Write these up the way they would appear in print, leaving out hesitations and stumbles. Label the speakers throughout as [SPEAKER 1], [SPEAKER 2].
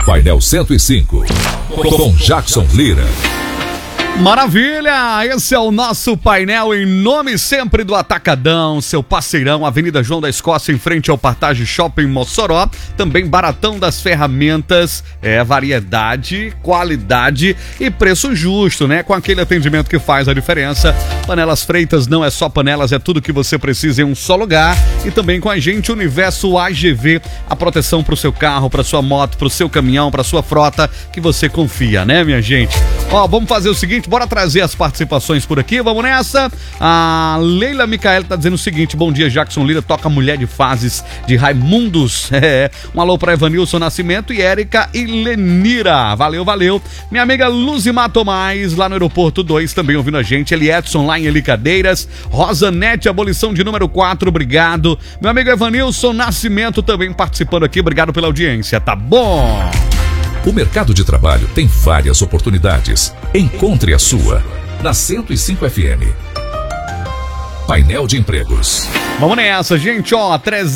[SPEAKER 1] Painel 105, com Jackson Lira.
[SPEAKER 2] Maravilha! Esse é o nosso painel em nome sempre do Atacadão, seu parceirão, Avenida João da Escócia, em frente ao Partage Shopping Mossoró. Também baratão das ferramentas, variedade, qualidade e preço justo, né? Com aquele atendimento que faz a diferença. Panelas Freitas não é só panelas, é tudo que você precisa em um só lugar. E também com a gente, Universo AGV, a proteção para o seu carro, para sua moto, para o seu caminhão, para sua frota, que você confia, né, minha gente? Ó, vamos fazer o seguinte, bora trazer as participações por aqui, vamos nessa. A Leila Micael tá dizendo o seguinte: bom dia, Jackson Lira, toca Mulher de Fases de Raimundos. Um alô pra Evanilson Nascimento e Érica e Lenira. Valeu, valeu. Minha amiga Luzimar Tomás, lá no Aeroporto 2, também ouvindo a gente. Eliedson lá em Elicadeiras. Rosanete, abolição de número 4, obrigado. Meu amigo Evanilson Nascimento também participando aqui, obrigado pela audiência, tá bom?
[SPEAKER 1] O mercado de trabalho tem várias oportunidades. Encontre a sua na 105 FM. Painel de empregos.
[SPEAKER 2] Vamos nessa, gente, ó,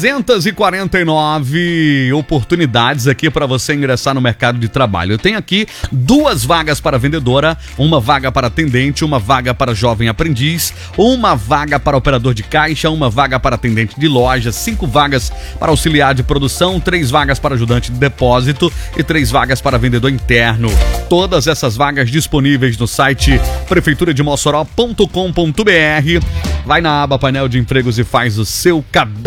[SPEAKER 2] 349 oportunidades aqui para você ingressar no mercado de trabalho. Eu tenho aqui 2 vagas para vendedora, uma vaga para atendente, uma vaga para jovem aprendiz, uma vaga para operador de caixa, uma vaga para atendente de loja, 5 vagas para auxiliar de produção, 3 vagas para ajudante de depósito e 3 vagas para vendedor interno. Todas essas vagas disponíveis no site prefeiturademossoró.com.br. Vai na aba Painel de Empregos e faz o seu cadastro.